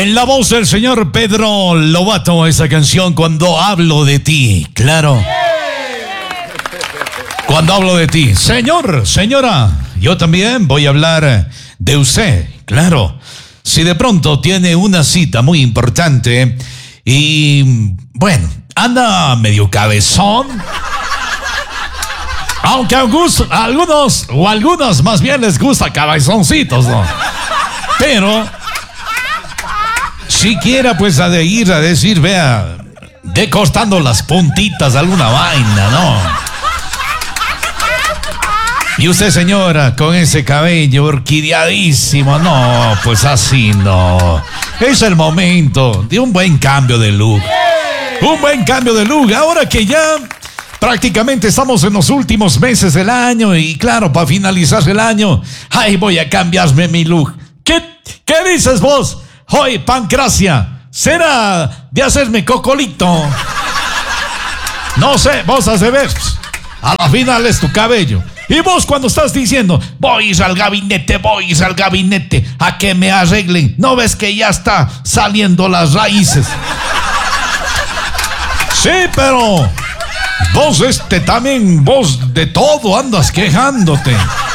En la voz del señor Pedro Lovato, esa canción Cuando hablo de ti, claro. Cuando hablo de ti, señor, señora, yo también voy a hablar de usted, claro. Si de pronto tiene una cita muy importante y, bueno, anda medio cabezón, aunque a algunos más bien les gusta cabezoncitos, ¿no? Pero siquiera pues ha de ir a decir, vea, de cortando las puntitas de alguna vaina, ¿no? Y usted, señora, con ese cabello orquideadísimo, no, pues así no. Es el momento de un buen cambio de look. Un buen cambio de look. Ahora que ya prácticamente estamos en los últimos meses del año y claro, para finalizar el año, ay, voy a cambiarme mi look. ¿Qué dices vos? Hoy, Pancracia, ¿será de hacerme cocolito? No sé, vos has de ver. A la final es tu cabello. Y vos cuando estás diciendo, voy a ir al gabinete a que me arreglen, ¿no ves que ya está saliendo las raíces? Sí, pero vos también, vos de todo andas quejándote.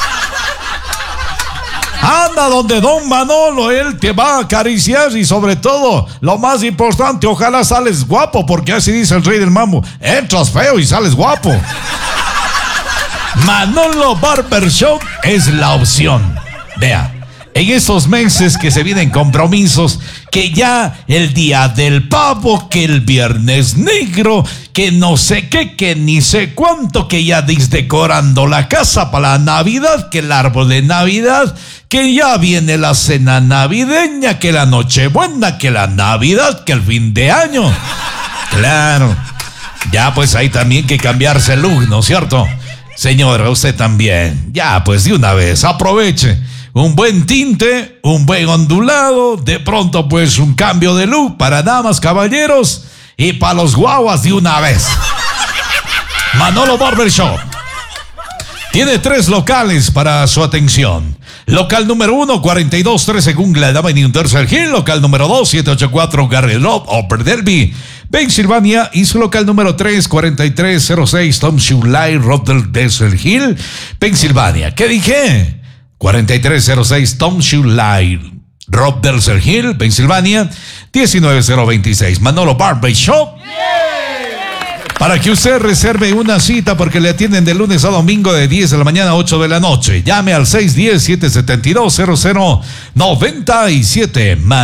Anda donde don Manolo, él te va a acariciar y sobre todo, lo más importante, ojalá sales guapo, porque así dice el rey del mambo, entras feo y sales guapo. Manolo Barbershop es la opción. Vea, en estos meses que se vienen compromisos, que ya el día del pavo, que el viernes negro, que no sé qué, que ni sé cuánto, que ya decorando la casa para la Navidad, que el árbol de Navidad, que ya viene la cena navideña, que la Nochebuena, que la Navidad, que el fin de año. Claro, ya pues hay también que cambiarse el look, ¿no es cierto? Señora, usted también. Ya, pues de una vez, aproveche. Un buen tinte, un buen ondulado, de pronto pues un cambio de look para damas, caballeros y para los guaguas de una vez. Manolo Barbershop tiene 3 locales para su atención. Local número 1, 4213 Gungla Avenue Tercer Hill. Local número 2, 784 Garry Road, Upper Delby, Pensilvania. Y su local número 3, 4306 Tom Shulai Road del Desert Hill, Pensilvania. ¿Qué dije? 4306 Tom Shulai Road del Desert Hill, Pensilvania, 19026. Manolo Barbershop. Para que usted reserve una cita porque le atienden de lunes a domingo de 10 de la mañana a 8 de la noche. Llame al 610-772-0097.